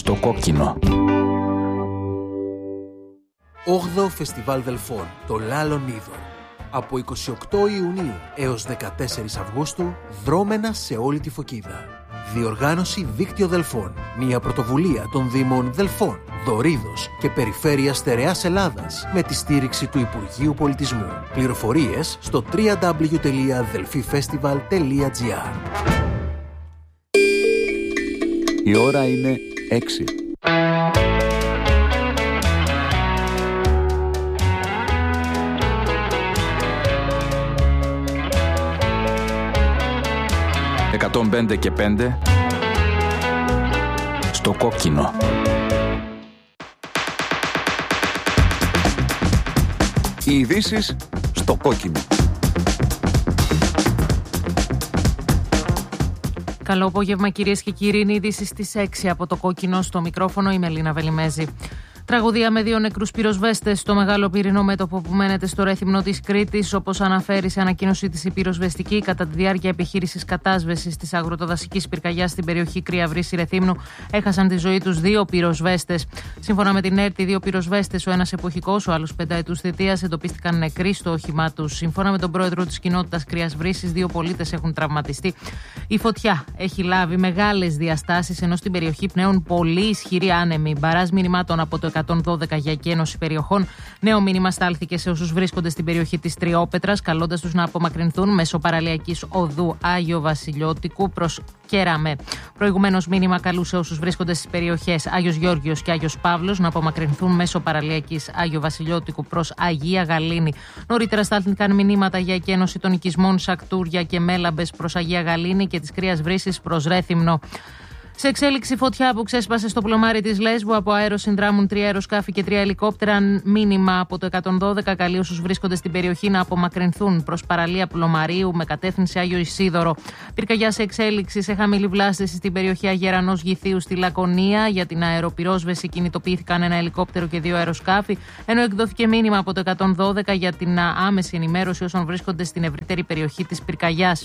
Στο κόκκινο. 8ο Φεστιβάλ Δελφών, το Λάλον Είδωρ. Από 28 Ιουνίου έως 14 Αυγούστου, δρόμενα σε όλη τη Φωκίδα. Διοργάνωση Δίκτυο Δελφών. Μια πρωτοβουλία των Δήμων Δελφών, Δωρίδος και Περιφέρειας Στερεάς Ελλάδας με τη στήριξη του Υπουργείου Πολιτισμού. Πληροφορίες στο www.delfifestival.gr. Η ώρα είναι 6. «105 και 5» στο κόκκινο. Οι ειδήσεις στο κόκκινο. Καλό απόγευμα κυρίες και κύριοι, είναι ειδήσεις στις 6 από το κόκκινο. Στο μικρόφωνο η Μελίνα Βελιμέζη. Τραγωδία με 2 νεκρούς πυροσβέστες στο μεγάλο πυρηνό μέτωπο που μένεται στο Ρέθυμνο της Κρήτης. Όπως αναφέρει σε ανακοίνωσή της η πυροσβεστική, κατά τη διάρκεια επιχείρησης κατάσβεσης της αγροτοδασικής πυρκαγιάς στην περιοχή Κρυαβρής Ρεθύμνου, έχασαν τη ζωή τους 2 πυροσβέστες. Σύμφωνα με την ΕΡΤ, οι 2 πυροσβέστες, ο ένας εποχικός, ο άλλος 5ετούς θητείας, εντοπίστηκαν νεκροί στο όχημά τους. Σύμφωνα με τον πρόεδρο της κοινότητας Κρυαβρής, 2 πολίτες έχουν τραυματιστεί. Η φωτιά έχει λάβει μεγάλες διαστάσεις, ενώ στην περιοχή πνέουν πολύ ισχυροί άνεμοι. Μπαράζ μηνυμάτων από το 112 για εκένωση περιοχών. Νέο μήνυμα στάλθηκε σε όσους βρίσκονται στην περιοχή της Τριόπετρας, καλώντας τους να απομακρυνθούν μέσω παραλιακής οδού Άγιο Βασιλιώτικου προς Κέραμε. Προηγουμένως μήνυμα καλούσε όσους βρίσκονται στις περιοχές Άγιος Γεώργιος και Άγιος Παύλος να απομακρυνθούν μέσω παραλιακής Άγιο Βασιλιώτικου προς Αγία Γαλήνη. Νωρίτερα στάλθηκαν μηνύματα για εκένωση των οικισμών Σακτούρια και Μέλαμπες προς Αγία Γαλήνη και της Κρύας Βρύσης προς Ρέθυμνο. Σε εξέλιξη φωτιά που ξέσπασε στο πλωμάρι της Λέσβου, από αέρο συνδράμουν 3 αεροσκάφη και 3 ελικόπτερα. Μήνυμα από το 112 καλεί όσους βρίσκονται στην περιοχή να απομακρυνθούν προς παραλία πλωμαρίου με κατεύθυνση Άγιο Ισίδωρο. Πυρκαγιά σε εξέλιξη σε χαμηλή βλάστηση στην περιοχή Αγερανός Γηθίου στη Λακωνία. Για την αεροπυρόσβεση κινητοποιήθηκαν 1 ελικόπτερο και 2 αεροσκάφη, ενώ εκδόθηκε μήνυμα από το 112 για την άμεση ενημέρωση όσων βρίσκονται στην ευρύτερη περιοχή της πυρκαγιάς.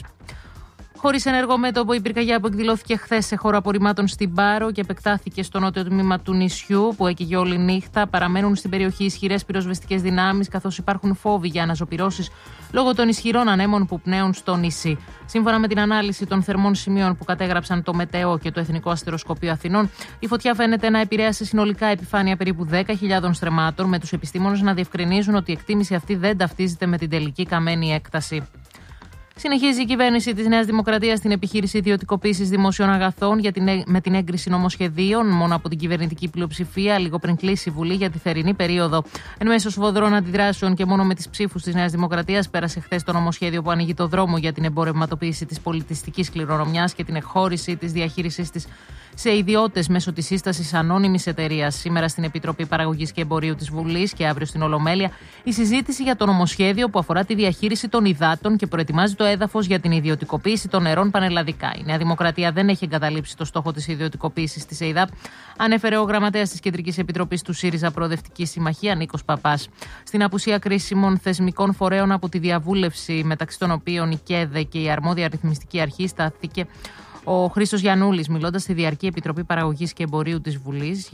Χωρίς ενεργό μέτωπο, η πυρκαγιά που εκδηλώθηκε χθες σε χώρο απορριμμάτων στην Πάρο και επεκτάθηκε στο νότιο τμήμα του νησιού, που έκαιγε όλη νύχτα, παραμένουν στην περιοχή ισχυρές πυροσβεστικές δυνάμεις, καθώς υπάρχουν φόβοι για αναζωπυρώσεις λόγω των ισχυρών ανέμων που πνέουν στο νησί. Σύμφωνα με την ανάλυση των θερμών σημείων που κατέγραψαν το ΜΕΤΕΟ και το Εθνικό Αστεροσκοπείο Αθηνών, η φωτιά φαίνεται να επηρέασε συνολικά επιφάνεια περίπου 10.000 στρεμμάτων, με τους επιστήμονες να διευκρινίζουν ότι η εκτίμηση αυτή δεν ταυτίζεται με την τελική καμένη έκταση. Συνεχίζει η κυβέρνηση της Νέας Δημοκρατίας την επιχείρηση ιδιωτικοποίησης δημόσιων αγαθών με την έγκριση νομοσχεδίων μόνο από την κυβερνητική πλειοψηφία, λίγο πριν κλείσει η Βουλή για τη θερινή περίοδο. Εν μέσω σφοδρών αντιδράσεων και μόνο με τις ψήφους της Νέας Δημοκρατίας, πέρασε χθες το νομοσχέδιο που ανοίγει το δρόμο για την εμπορευματοποίηση της πολιτιστικής κληρονομιάς και την εκχώρηση της διαχείρισης της σε ιδιώτες μέσω της σύστασης ανώνυμης εταιρείας. Σήμερα στην Επιτροπή Παραγωγής και Εμπορίου της Βουλής και αύριο στην Ολομέλεια η συζήτηση για το νομοσχέδιο που αφορά τη διαχείριση των υδάτων και προετοιμάζει το έδαφος για την ιδιωτικοποίηση των νερών πανελλαδικά. Η Νέα Δημοκρατία δεν έχει εγκαταλείψει το στόχο της ιδιωτικοποίησης της ΕΙΔΑΠ, ανέφερε ο γραμματέας της Κεντρικής Επιτροπής του ΣΥΡΙΖΑ Προοδευτική Συμμαχία, Νίκος Παπάς. Στην απουσία κρίσιμων θεσμικών φορέων από τη διαβούλευση, μεταξύ των οποίων η ΚΕΔΕ και η αρμόδια αριθμιστική αρχή, στάθηκε ο Χρήστος Γιαννούλης, μιλώντας στη Διαρκή Επιτροπή Παραγωγής και Εμπορίου της Βουλής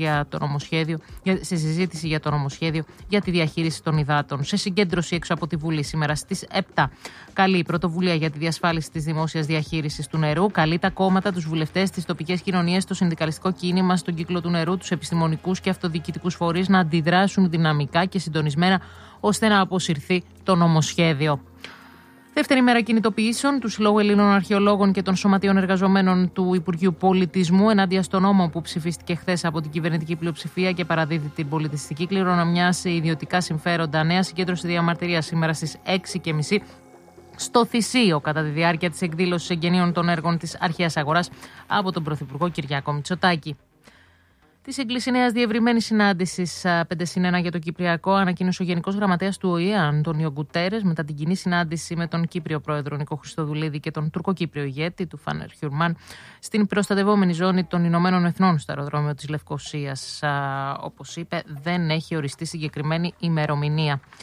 σε συζήτηση για το νομοσχέδιο για τη διαχείριση των υδάτων. Σε συγκέντρωση έξω από τη Βουλή σήμερα στις 7. Καλεί η πρωτοβουλία για τη διασφάλιση της δημόσιας διαχείρισης του νερού. Καλεί τα κόμματα, τους βουλευτές, τις τοπικές κοινωνίες, το συνδικαλιστικό κίνημα, στον κύκλο του νερού, τους επιστημονικούς και αυτοδιοικητικούς φορείς να αντιδράσουν δυναμικά και συντονισμένα ώστε να αποσυρθεί το νομοσχέδιο. Δεύτερη μέρα κινητοποιήσεων του Συλλόγου Ελλήνων Αρχαιολόγων και των Σωματείων Εργαζομένων του Υπουργείου Πολιτισμού ενάντια στον νόμο που ψηφίστηκε χθες από την κυβερνητική πλειοψηφία και παραδίδει την πολιτιστική κληρονομιά σε ιδιωτικά συμφέροντα. Νέα συγκέντρωση διαμαρτυρίας σήμερα στις 6:30 στο Θησίο, κατά τη διάρκεια της εκδήλωσης εγγενείων των έργων της Αρχαίας Αγοράς από τον Πρωθυπουργό Κυριάκο Μητσοτάκη. Τη σύγκληση νέας διευρυμένης συνάντησης 5+1 για το Κυπριακό ανακοίνωσε ο Γενικός Γραμματέας του ΟΗΕ, Αντώνιο Γκουτέρες, μετά την κοινή συνάντηση με τον Κύπριο Πρόεδρο Νικό Χριστοδουλίδη και τον Τουρκοκύπριο ηγέτη του Φάνερ Χιουρμάν στην προστατευόμενη ζώνη των Ηνωμένων Εθνών στο αεροδρόμιο της Λευκοσίας. Όπως είπε, δεν έχει οριστεί συγκεκριμένη ημερομηνία.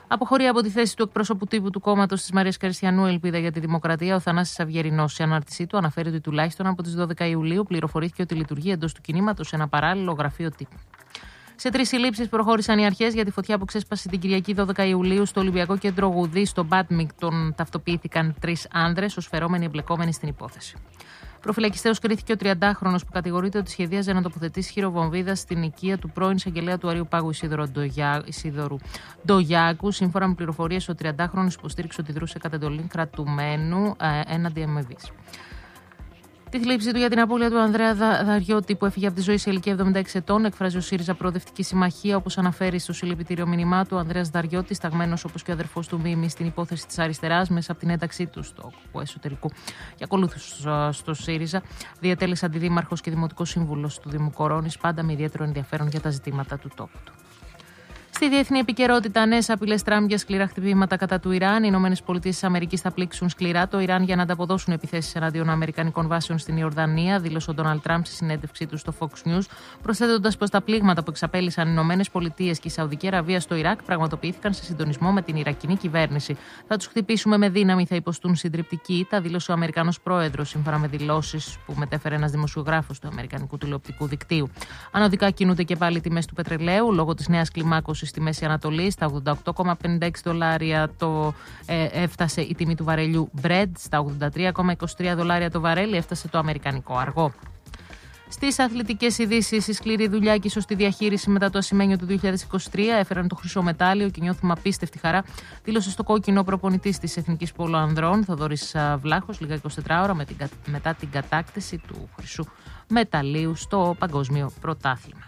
Αποχωρεί από τη θέση του εκπροσώπου τύπου του κόμματος της Μαρίας Καριστιανού Ελπίδα για τη Δημοκρατία ο Θανάσης Αυγερινός. Σε ανάρτησή του αναφέρει ότι τουλάχιστον από τις 12 Ιουλίου πληροφορήθηκε ότι λειτουργεί εντός του κινήματος ένα παράλληλο γραφείο τύπου. Σε 3 συλλήψεις προχώρησαν οι αρχές για τη φωτιά που ξέσπασε την Κυριακή 12 Ιουλίου στο Ολυμπιακό Κέντρο Γουδή. Στο Μπάντμιγκτον ταυτοποιήθηκαν 3 άνδρες ως φερόμενοι εμπλεκόμενοι στην υπόθεση. Προφυλακιστέως κρίθηκε ο 30χρονος που κατηγορείται ότι σχεδίαζε να τοποθετήσει χειροβομβίδα στην οικία του πρώην εισαγγελέα του Αριού Πάγου Ισίδωρου Ντογιάκου. Σύμφωνα με πληροφορίες, ο 30χρονος υποστήριξε ότι δρούσε κατ' εντολή κρατουμένου έναντι αμοιβής. Τη θλίψη του για την απώλεια του Ανδρέα Δαριώτη, που έφυγε από τη ζωή σε ηλικία 76 ετών, εκφράζει ο ΣΥΡΙΖΑ Προοδευτική Συμμαχία. Όπως αναφέρει στο συλληπιτήριο μήνυμά του, ο Ανδρέας Δαριώτης, ταγμένος όπως και ο αδερφός του Μίμη στην υπόθεση της αριστεράς, μέσα από την ένταξή του στο εσωτερικού και ακολούθους στο ΣΥΡΙΖΑ, διατέλεσε αντιδήμαρχος και δημοτικός σύμβουλος του Δήμου Κορώνης, πάντα με ιδιαίτερο ενδιαφέρον για τα ζητήματα του τόπου του. Στη διεθνή επικαιρότητα, νέες απειλές Τραμπ για σκληρά χτυπήματα κατά του Ιράν. Οι Ηνωμένες Πολιτείες της Αμερικής θα πλήξουν σκληρά το Ιράν για να ανταποδώσουν επιθέσεις εναντίον αμερικανικών βάσεων στην Ιορδανία, δήλωσε ο Ντόναλντ Τραμπ στη συνέντευξή του στο Fox News, προσθέτοντας πως τα πλήγματα που εξαπέλυσαν οι Ηνωμένες Πολιτείες και η Σαουδική Αραβία στο Ιράκ πραγματοποιήθηκαν σε συντονισμό με την Ιρακινή κυβέρνηση. Θα τους χτυπήσουμε με δύναμη, θα υποστούν συντριπτική ήττα, δήλωσε ο Αμερικανός πρόεδρος, σύμφωνα με δηλώσεις που μετέφερε ένας δημοσιογράφος του Αμερικανικού τηλεοπτικού δικτύου. Ανωδικά κινούνται και πάλι οι τιμές του πετρελαίου λόγω της νέας κλιμάκωσης στη Μέση Ανατολή. Στα $88,56 έφτασε η τιμή του βαρελιού Brent, στα $83,23 το βαρέλι έφτασε το αμερικανικό αργό. Στις αθλητικές ειδήσεις, η σκληρή δουλειά και η σωστή διαχείριση μετά το ασημένιο του 2023 έφεραν το χρυσό μετάλλιο και νιώθουμε απίστευτη χαρά, δήλωσε στο κόκκινο προπονητής της Εθνικής Πόλο Ανδρών, Θοδωρής Βλάχος, λίγα 24 ώρα μετά την κατάκτηση του χρυσού μεταλλίου στο Παγκόσμιο Πρωτάθλημα.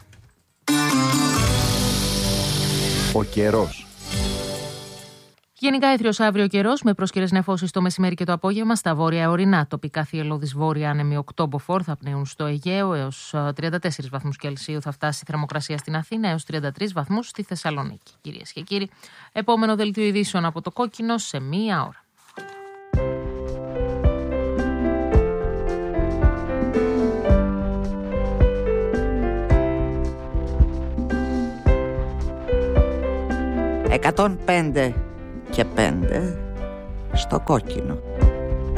Ο καιρός. Γενικά έθριος αύριο καιρός με πρόσκαιρες νεφώσεις το μεσημέρι και το απόγευμα στα βόρεια ορεινά. Τοπικά θυελλώδης βόρεια άνεμοι 8 μποφόρ θα πνέουν στο Αιγαίο, έως 34 βαθμούς Κελσίου θα φτάσει η θερμοκρασία στην Αθήνα, έως 33 βαθμούς στη Θεσσαλονίκη. Κυρίες και κύριοι, επόμενο δελτίο ειδήσεων από το Κόκκινο σε 1 ώρα. «105 και 5 στο Κόκκινο».